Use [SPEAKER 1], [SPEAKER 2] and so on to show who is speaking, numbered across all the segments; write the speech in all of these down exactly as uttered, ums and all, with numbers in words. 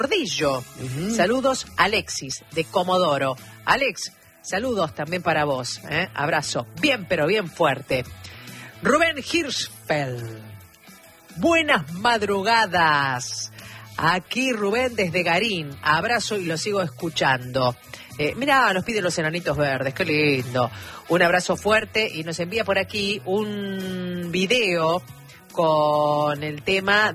[SPEAKER 1] Gordillo. Uh-huh. Saludos, Alexis, de Comodoro. Alex, saludos también para vos. ¿eh? Abrazo bien, pero bien fuerte. Rubén Hirschfeld. Buenas madrugadas. Aquí Rubén desde Garín. Abrazo y lo sigo escuchando. Eh, mirá, nos piden los enanitos verdes, qué lindo. Un abrazo fuerte y nos envía por aquí un video con el tema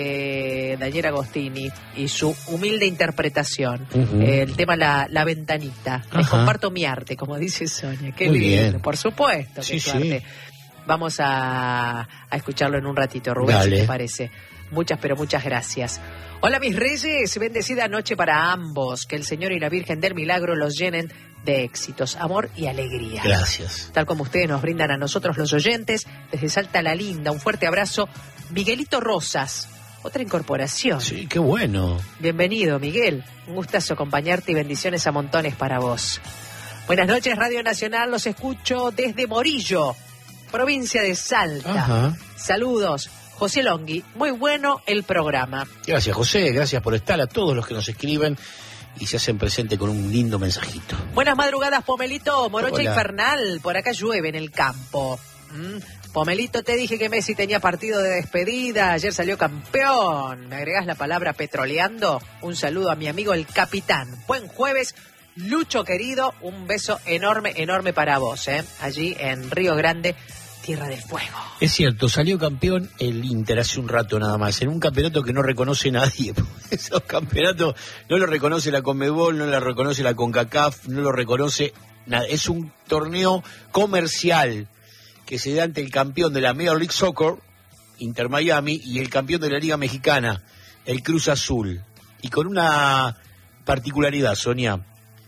[SPEAKER 1] de Daniel Agostini y su humilde interpretación. Uh-huh. eh, el tema La, la Ventanita. Ajá. Les comparto mi arte, como dice Sonia. Qué Muy lindo, bien. Por supuesto que sí, es tu sí. arte. Vamos a, a escucharlo en un ratito, Rubén, Dale. si te parece. Muchas, pero muchas gracias. Hola, mis reyes, bendecida noche para ambos. Que el Señor y la Virgen del Milagro los llenen de éxitos, amor y alegría.
[SPEAKER 2] Gracias.
[SPEAKER 1] Tal como ustedes nos brindan a nosotros los oyentes, desde Salta la Linda, un fuerte abrazo. Miguelito Rosas, otra incorporación.
[SPEAKER 2] Sí, qué bueno.
[SPEAKER 1] Bienvenido, Miguel. Un gustazo acompañarte y bendiciones a montones para vos. Buenas noches, Radio Nacional, los escucho desde Morillo, provincia de Salta. Ajá. Saludos. José Longhi, muy bueno el programa.
[SPEAKER 2] Gracias, José, gracias por estar, a todos los que nos escriben y se hacen presente con un lindo mensajito.
[SPEAKER 1] Buenas madrugadas, Pomelito, morocha Hola. infernal, por acá llueve en el campo. ¿Mm? Pomelito, te dije que Messi tenía partido de despedida, ayer salió campeón. ¿Me agregás la palabra petroleando? Un saludo a mi amigo el capitán. Buen jueves, Lucho querido, un beso enorme, enorme para vos, ¿eh? Allí en Río Grande, Tierra del Fuego.
[SPEAKER 2] Es cierto, salió campeón el Inter hace un rato nada más, en un campeonato que no reconoce nadie. Esos campeonatos no lo reconoce la Conmebol, no lo reconoce la CONCACAF, no lo reconoce nada. Es un torneo comercial que se da ante el campeón de la Major League Soccer, Inter Miami, y el campeón de la Liga Mexicana, el Cruz Azul. Y con una particularidad, Sonia,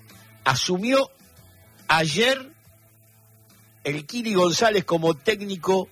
[SPEAKER 2] asumió ayer el Kili González como técnico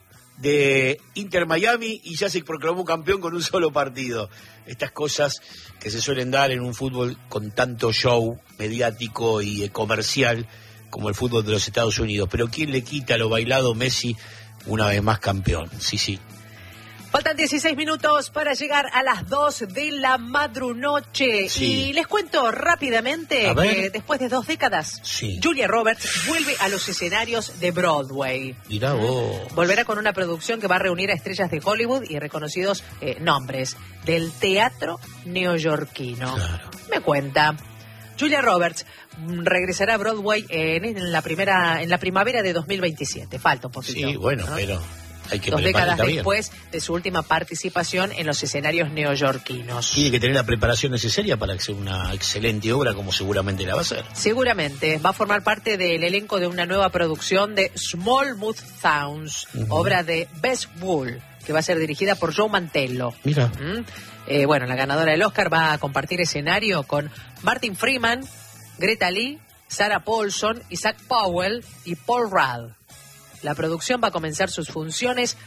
[SPEAKER 2] de Inter Miami y ya se proclamó campeón con un solo partido. Estas cosas que se suelen dar en un fútbol con tanto show mediático y comercial como el fútbol de los Estados Unidos. Pero ¿quién le quita lo bailado? Messi, una vez más campeón. Sí, sí.
[SPEAKER 1] Faltan dieciséis minutos para llegar a las dos de la madrunoche. Sí. Y les cuento rápidamente que después de dos décadas, sí. Julia Roberts vuelve a los escenarios de Broadway.
[SPEAKER 2] Mirá vos.
[SPEAKER 1] Volverá con una producción que va a reunir a estrellas de Hollywood y reconocidos eh, nombres del teatro neoyorquino. Claro. Me cuenta. Julia Roberts regresará a Broadway en, en la primera en la primavera de dos mil veintisiete. Falta un poquito.
[SPEAKER 2] Sí, bueno, ¿no? pero... Hay que
[SPEAKER 1] Dos décadas después de su última participación en los escenarios neoyorquinos.
[SPEAKER 2] Tiene que tener la preparación necesaria para hacer una excelente obra, como seguramente la va a hacer.
[SPEAKER 1] Seguramente. Va a formar parte del elenco de una nueva producción de Smallmouth Sounds, uh-huh. obra de Bess Wool, que va a ser dirigida por Joe Mantello.
[SPEAKER 2] Mira.
[SPEAKER 1] ¿Mm? Eh, bueno, la ganadora del Oscar va a compartir escenario con Martin Freeman, Greta Lee, Sarah Paulson, Isaac Powell y Paul Rudd. La producción va a comenzar sus funciones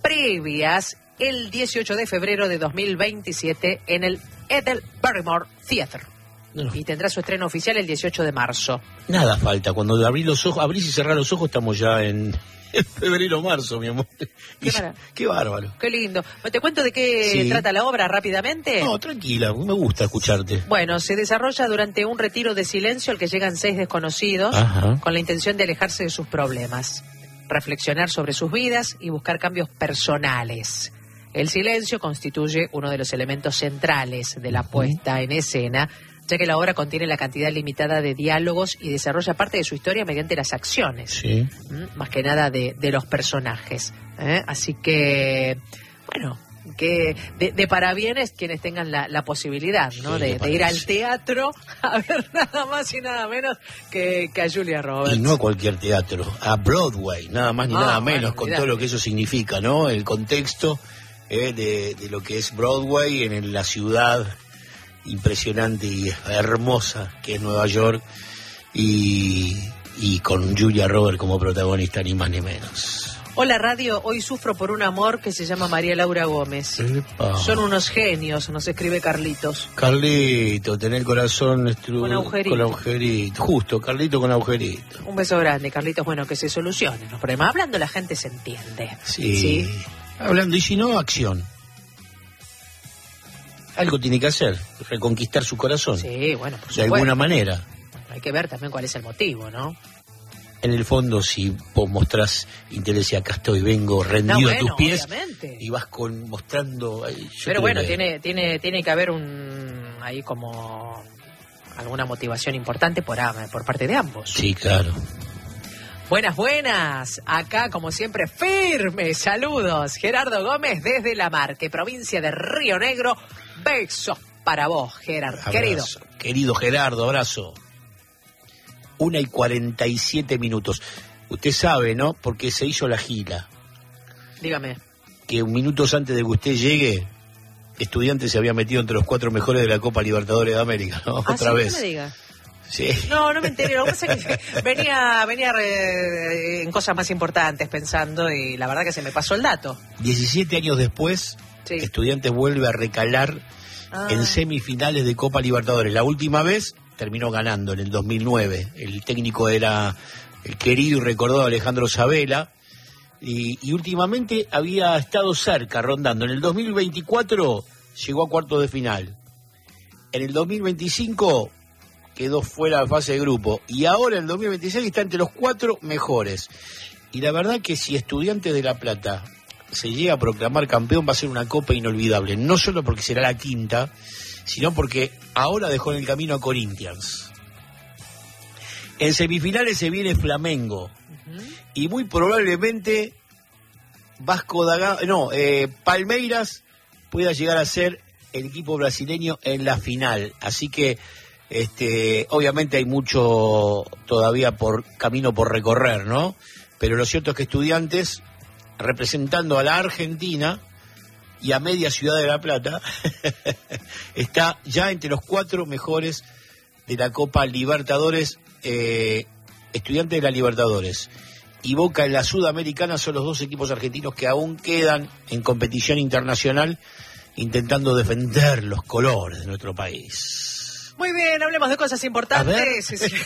[SPEAKER 1] previas el dieciocho de febrero de dos mil veintisiete en el Ethel Barrymore Theater. No. Y tendrá su estreno oficial el dieciocho de marzo.
[SPEAKER 2] Nada falta. Cuando abrís los ojos, abrís y cerrás los ojos, estamos ya en, en febrero o marzo, mi amor.
[SPEAKER 1] Qué, mar...
[SPEAKER 2] qué bárbaro.
[SPEAKER 1] Qué lindo. ¿Te cuento de qué sí. trata la obra rápidamente?
[SPEAKER 2] No, tranquila, me gusta escucharte.
[SPEAKER 1] Bueno, se desarrolla durante un retiro de silencio al que llegan seis desconocidos
[SPEAKER 2] Ajá.
[SPEAKER 1] con la intención de alejarse de sus problemas, reflexionar sobre sus vidas y buscar cambios personales. El silencio constituye uno de los elementos centrales de la puesta en escena, ya que la obra contiene la cantidad limitada de diálogos y desarrolla parte de su historia mediante las acciones,
[SPEAKER 2] sí.
[SPEAKER 1] más que nada de, de los personajes. ¿eh? Así que, bueno, que de, de parabienes quienes tengan la, la posibilidad, ¿no?
[SPEAKER 2] Sí,
[SPEAKER 1] de, de ir al teatro a ver nada más y nada menos que, que a Julia Roberts.
[SPEAKER 2] Y no a cualquier teatro, a Broadway, nada más ni ah, nada menos, bueno, con mirá. todo lo que eso significa, ¿no? El contexto eh, de, de lo que es Broadway en la ciudad impresionante y hermosa que es Nueva York, y, y con Julia Roberts como protagonista, ni más ni menos.
[SPEAKER 1] Hola radio, hoy sufro por un amor que se llama María Laura Gómez.
[SPEAKER 2] Epa.
[SPEAKER 1] Son unos genios, nos escribe Carlitos.
[SPEAKER 2] Carlito, tener el corazón estru...
[SPEAKER 1] con agujerito.
[SPEAKER 2] Con agujerito, justo, Carlito con agujerito.
[SPEAKER 1] Un beso grande, Carlitos, bueno, que se solucionen los problemas. Hablando la gente se entiende.
[SPEAKER 2] Sí,
[SPEAKER 1] ¿sí?
[SPEAKER 2] Hablando, y si no, acción. Algo tiene que hacer, reconquistar su corazón.
[SPEAKER 1] Sí, bueno, por
[SPEAKER 2] de
[SPEAKER 1] supuesto.
[SPEAKER 2] alguna manera.
[SPEAKER 1] Hay que ver también cuál es el motivo, ¿no?
[SPEAKER 2] En el fondo, si vos mostrás interés y acá estoy, vengo rendido
[SPEAKER 1] No, bueno,
[SPEAKER 2] a tus pies,
[SPEAKER 1] obviamente.
[SPEAKER 2] y vas con mostrando... Ay, yo
[SPEAKER 1] Pero
[SPEAKER 2] creo
[SPEAKER 1] bueno,
[SPEAKER 2] que-
[SPEAKER 1] tiene, tiene, tiene que haber un ahí como alguna motivación importante por, am- por parte de ambos.
[SPEAKER 2] Sí, claro.
[SPEAKER 1] Buenas, buenas. Acá, como siempre, firme. Saludos. Gerardo Gómez desde La Marque, provincia de Río Negro. Besos para vos, Gerardo.
[SPEAKER 2] Abrazo.
[SPEAKER 1] Querido.
[SPEAKER 2] Querido Gerardo, abrazo. Una y cuarenta y siete minutos. Usted sabe, ¿no? Porque se hizo la gira.
[SPEAKER 1] Dígame.
[SPEAKER 2] Que minutos antes de que usted llegue, Estudiantes se había metido entre los cuatro mejores de la Copa Libertadores de América, ¿no?
[SPEAKER 1] Ah,
[SPEAKER 2] Otra
[SPEAKER 1] sí,
[SPEAKER 2] vez.
[SPEAKER 1] no me diga.
[SPEAKER 2] Sí.
[SPEAKER 1] No, no me enteré. Lo que pasa es que venía, venía eh, en cosas más importantes pensando y la verdad que se me pasó el dato.
[SPEAKER 2] diecisiete años después,
[SPEAKER 1] Sí.
[SPEAKER 2] Estudiantes vuelve a recalar
[SPEAKER 1] Ah.
[SPEAKER 2] en semifinales de Copa Libertadores. La última vez terminó ganando en el dos mil nueve. El técnico era el querido y recordado Alejandro Sabela. Y, y últimamente había estado cerca, rondando. En el dos mil veinticuatro llegó a cuartos de final. En el dos mil veinticinco quedó fuera de fase de grupo. Y ahora en el dos mil veintiséis está entre los cuatro mejores. Y la verdad que si Estudiantes de La Plata se llega a proclamar campeón, va a ser una copa inolvidable. No solo porque será la quinta, sino porque ahora dejó en el camino a Corinthians. En semifinales se viene Flamengo.
[SPEAKER 1] Ujú.
[SPEAKER 2] Y muy probablemente Vasco da Gama, no, eh, Palmeiras pueda llegar a ser el equipo brasileño en la final. Así que, este, obviamente hay mucho todavía por camino por recorrer, ¿no? Pero lo cierto es que Estudiantes, representando a la Argentina y a media ciudad de La Plata, está ya entre los cuatro mejores de la Copa Libertadores. eh, Estudiantes de la Libertadores y Boca en la Sudamericana son los dos equipos argentinos que aún quedan en competición internacional intentando defender los colores de nuestro país.
[SPEAKER 1] Muy bien, hablemos de cosas importantes. Sí, sí.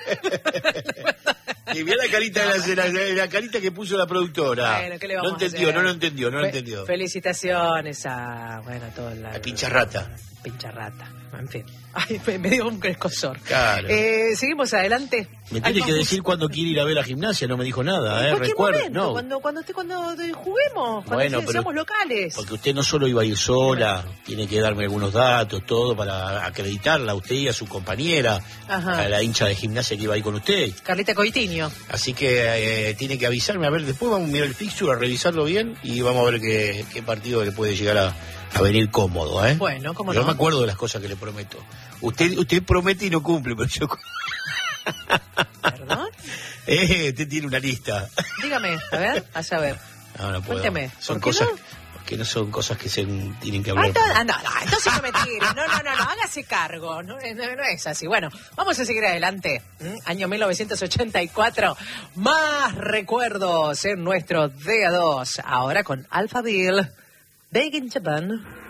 [SPEAKER 2] Y mira la carita, de la, la- la carita que puso la productora.
[SPEAKER 1] Bueno, ¿qué le
[SPEAKER 2] no
[SPEAKER 1] vamos a
[SPEAKER 2] entendió,
[SPEAKER 1] hacer?
[SPEAKER 2] no lo entendió, no lo
[SPEAKER 1] Fe-
[SPEAKER 2] entendió.
[SPEAKER 1] Felicitaciones a, bueno, a toda la...
[SPEAKER 2] La pincharrata.
[SPEAKER 1] Pincharrata, en fin. Ay, me, me dio un escosor.
[SPEAKER 2] Claro.
[SPEAKER 1] Eh, seguimos adelante.
[SPEAKER 2] Me
[SPEAKER 1] Ay,
[SPEAKER 2] tiene que
[SPEAKER 1] vamos.
[SPEAKER 2] decir cuándo quiere ir a ver la gimnasia, no me dijo nada,
[SPEAKER 1] En
[SPEAKER 2] ¿eh?
[SPEAKER 1] cualquier
[SPEAKER 2] Recuerda,
[SPEAKER 1] momento,
[SPEAKER 2] no.
[SPEAKER 1] cuando, cuando, esté- cuando eh, juguemos, cuando
[SPEAKER 2] Bueno,
[SPEAKER 1] se-
[SPEAKER 2] pero-
[SPEAKER 1] seamos locales.
[SPEAKER 2] Porque usted no solo iba a ir sola, tiene que darme algunos datos, todo para acreditarla a usted y a su compañera,
[SPEAKER 1] Ajá.
[SPEAKER 2] a la hincha de gimnasia que iba ahí con usted.
[SPEAKER 1] Carlita Coitiño.
[SPEAKER 2] Así que eh, tiene que avisarme, a ver, después vamos a mirar el fixture, a revisarlo bien y vamos a ver qué, qué partido le puede llegar a, a venir cómodo, ¿eh?
[SPEAKER 1] Bueno, cómo
[SPEAKER 2] Yo
[SPEAKER 1] no.
[SPEAKER 2] me acuerdo de las cosas que le prometo. Usted usted promete y no cumple, pero yo...
[SPEAKER 1] ¿Perdón?
[SPEAKER 2] eh, usted tiene una lista.
[SPEAKER 1] Dígame, a ver, a saber.
[SPEAKER 2] No, no puedo.
[SPEAKER 1] Cuénteme,
[SPEAKER 2] Son
[SPEAKER 1] ¿por qué
[SPEAKER 2] cosas
[SPEAKER 1] no?
[SPEAKER 2] que no son cosas que se tienen que
[SPEAKER 1] Ah,
[SPEAKER 2] hablar.
[SPEAKER 1] entonces, ah, no, no, entonces no me tire. No, no, no, no, hágase cargo. No, no, no es así. Bueno, vamos a seguir adelante. ¿Mm? Año mil novecientos ochenta y cuatro. Más recuerdos en nuestro D A dos. Ahora con Alphaville. Big in Japan.